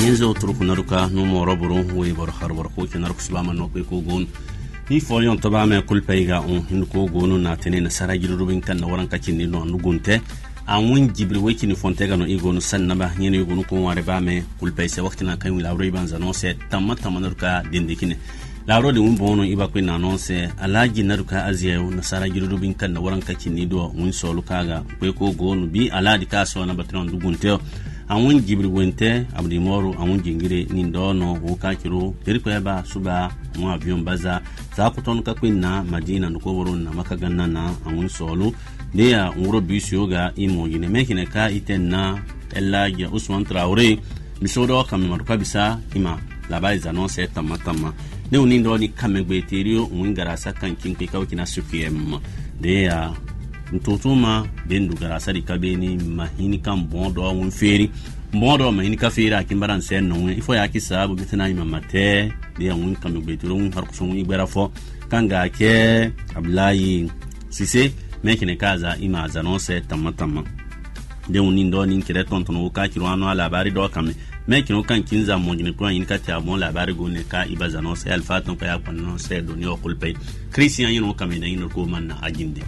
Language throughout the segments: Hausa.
yenzo turku naruka no moroburu we bor harbar ko ke narku subama no ko gon ni folyon to ba me kul payga on hin ko gonu na tene na saraji rubin kan na waran kacin ni no nugunte an won jibri weki ni fontega no igonu sanna ba nyene igonu ko ware ba me kul pay se wakti na kan lawro iban zano se tamma naruka dindikine lawro de won bono iba ko na non se alaji naruka aziyo na saraji rubin kan na waran kacin ni do won solo kaga ko gonu bi aladi kaso na batron nugunte awun jibri wente abdi moru awun jingire ni ndono wukakiro teriko yaba suba mu avion baza za kuton ka kwinna madina ndiko woro na makaganna na awun solo de ya ngoro bisyoga imo yine mekine ka itenna elaja Usman Traore misodo kamma bisa ima labai zanon se tamatama ne unin do ni kamegbe terio ngara sakan kinki ka wakina SUPM de ya ntutuma bendu garasa di kabeni mahini kan bondo won feri bondo mahini ka feri akimbaran sen no ifo ya kisabu bitana imamate de won kan beturo won har kusun ibera fo kanga ke Ablayi Sise mekine kaza ima zanon se tamatama de unin do nin kire tontono ka kiro anu labari do kamne mekino kan kinza mojine ko yin ka ta mon labari go ne ka iba zanon se alfaton ka ya konno se do ni o kulpay Christian yino kamene yin ko man na ajinde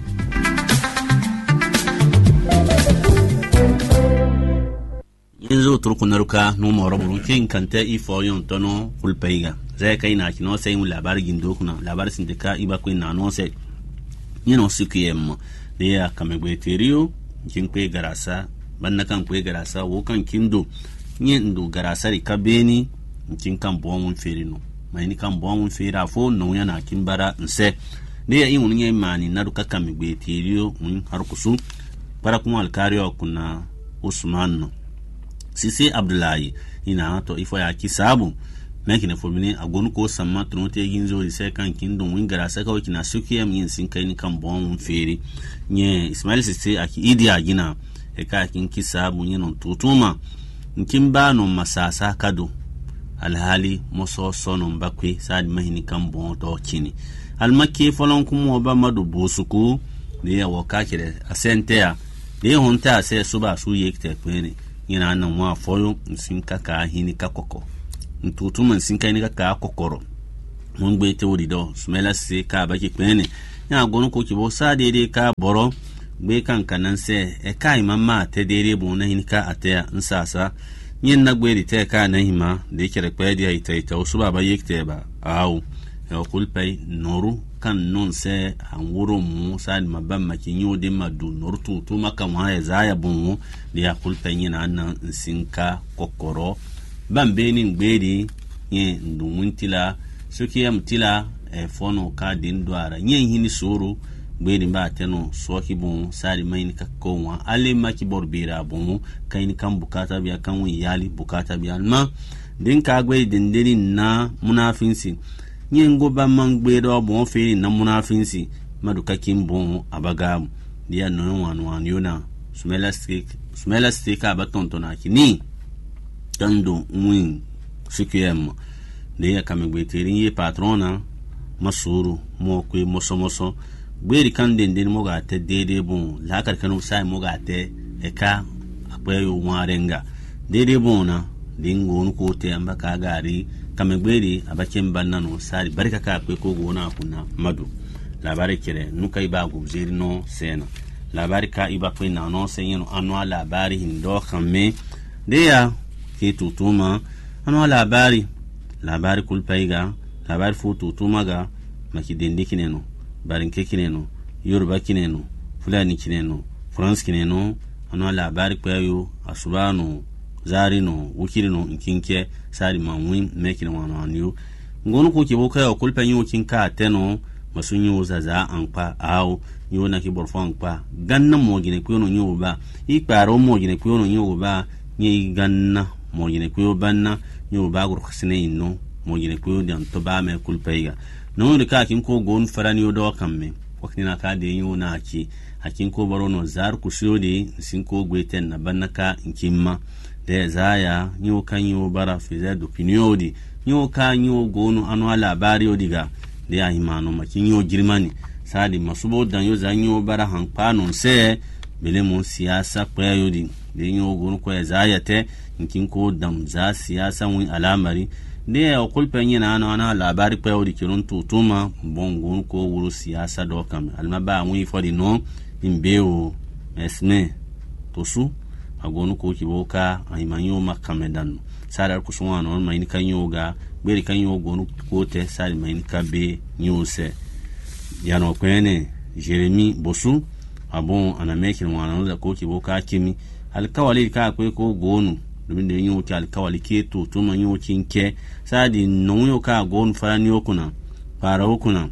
yenzo turku naruka no moroburu kin kante ifo yon tono kulpaiga zai kai na kino sai mu labari gindo kuna labari sindika iba ko na no sai yino SUPM de ya kamegbe terio kin kwe garasa banna kan kwe garasa wo kan kindo nyendo garasa ri kabeni kin kan bon ferino mai ni kan bon fera fo no yana kimbara nse de ya yin nye mani naruka kamegbe terio har kusu para kuma alkario kuna Usman Sise Abdullahi ina to ifo ya kisabu mekine formini agonu ko samma trote ginzo ise kan kindon wingara saka wakina SUPM yin sin kai ni kan bon feri nye Ismail Sise aki idi agina e ka kin kisabu yin tutuma nkin ba no masasa kado alhali moso sono mbakwe sadi mahini kan bon to kini almakke folon kuma ba madu bosuku ne ya wakakire asentea de honta se suba su yekte kwene ina nan wa foyo sin kaka hini kakoko ntutuma sin kai ni kaka kokoro mun gbe te wodi do smela se ka baki kwene ya gonu ko kibo sa dede ka boro gbe kan kanan se e kai mamma te dede bo na hini ka ate nsasa yin na gbe te ka na hima de kire kwedi ai ita suba ba yekte ba au e kulpai noru kan non se an wuro mu sadi mabam makin yodi madu nortu to makan waye zaya bunmu da ya kulta yana nan sinka kokoro ban benin gbedi ye ndumuntila suki ya mutila fono ka din duara yen hini soro gbedi ba teno soki bun sadi mai ni kakkonwa ale maki borbira bunmu kai ni kan bukata biya kan wi yali bukata biya ma din ka gbedi dindiri na munafinsi nyengo ba mangbedo bon feri na munafinsi maduka kimbon abaga dia no wan yona smela stick abatontona kini tando win SUPM de ya kamegbeterin ye patrona masuru mo kwe mosomoso gberi kan den mo ga te dede bon la kar kanu sai mo ga te eka apayo warenga dede bona dingo ko te ambaka gari kamegberi abakin bannano sari barka ka kwe ko gona kuna madu labari kire nuka iba gubzeri no sena labari ka iba kwe na no senyeno anwa labari hindo khamme de ya ke tutuma anwa labari kulpaiga labari fu tutuma ga makidende kineno barinke kineno yoruba kineno fulani kineno france kineno anwa labari kwayo asubano zari no wukiri no nkinke sari manwin mekina wanwanyo ngono ko kibo kayo kulpa nyo kinka teno masunyo zaza anpa aw nyo na ki borfo anpa ganna mogine ko no nyo ba ikparo mogine ko no nyo ba nyi ganna mogine ko banna nyo ba gur khsine inno mogine ko dan to ba me kulpa iga no de ka kin ko gon farani yo do kamme wakina ka de nyo na ki hakin ko barono zar ku shodi sin ko gweten na bannaka inkimma de zaya nyo kanyo bara fiza d'opinion di nyo kanyo gono anu labari odiga de ya himano makinyo girmani sadi masubo dan yo zanyo bara hankano se bele mon siyasa kwayo di de nyo gonu ko zayate nkin ko dam za siyasa won alamari de o kulpe nyina na labari kwayo di kirun tutuma bon gonu ko wuru siyasa do kam alma ba won fodi no imbeo esne tosu agonu ko kiboka aymanyo makamedan sara ku suwa no mai kan yoga beri kan yo gonu ko te sari mai ka be nyose yano kwene Jeremy Bosu abon anamekin wana da ko kiboka kimi alkawali ka akwai ko gonu domin da yin wuce alkawali ke to man yi wucin ke sadi non yo ka gonu fara ni okuna fara okuna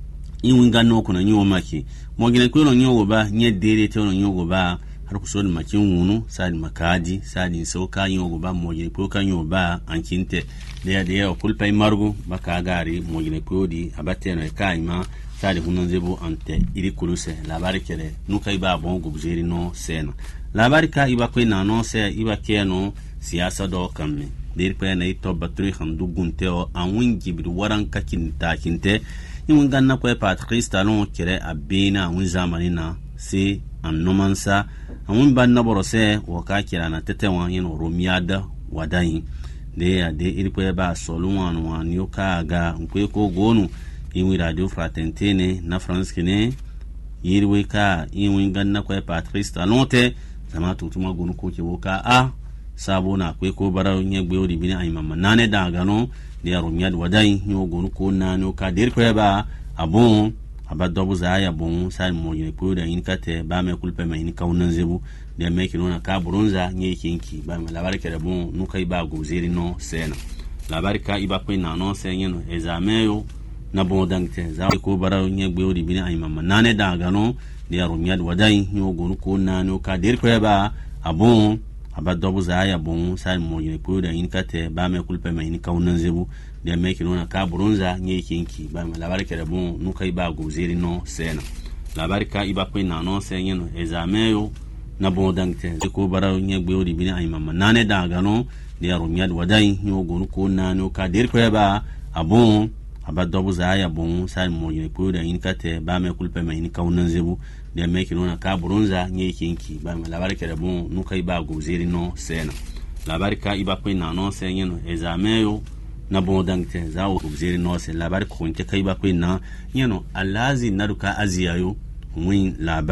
in winga no kuna yi o maki mo gina ko non yo ba nye dere te non yo ba har ku so da makin wunu sadi makaji sadi sauka yi o ba mo gina ko kan yo ba an kinte da ya kulpai margo baka gari mo gina ko di abate na kai ma sadi hunan zebo ante iri kuluse labari kere nuka iba bon gubjeri no sena labari ka iba ko na no se iba ke no siyasa do kamme dir pe na ito batri khandu gunte o anwin jibir waran ka kinta kinte yin ganna ko Patrice Talon kere abina wun zamani na se annomansa anwin ban na borose o ka kira na tetewan yin romiada wadayin de ya de iri pe ba solwan wan yo ka ga nkwe ko gonu in radio fraternité na France kene yirwe ka in ganna ko Patrice Talon te zama tutuma gonu ko ke woka a sabo na kwe ko bara nyegbe odi bini ay mama nane daga no de yaro nyad wadai nyo gonu ko nano ka der ko ba abon abadobu za ya bon sai mo yine ko da in kate ba me kulpe me in kaunan zebu de me kino na ka bronza nye kinki ba me labari ke da bon no kai ba go zeri no sena labari ka iba ko na no senye no examen na bon dangte za ko bara nyegbe odi bini ay mama nane daga no de yaro nyad wadai nyo gonu ko nano ka der ko ba abon abadobu za ya bon sai mo yine ko da in kate ba me kulpe me in kaunan zebu de me kino na ka bronza nye kinki ba me labari ke da bon no kai ba go zeri no sena labari ka iba ko na no senye no examen na bon dangte ko bara nyegbe odi bini ay mama nane daga no de yaro nyad wadai nyo gonu ko nano ka der ko ba abon abadobu za ya bon sai mo yine ko da in kate ba me kulpe me in kaunan zebu de me kino na ka bronza nye kinki ba me labari ke da bon no kai ba go zeri no sena labari ka iba ko na no senye no examen na bon dangte za go zeri no se labari ko nke kai ba ko na yeno alazi naruka aziyayo win labari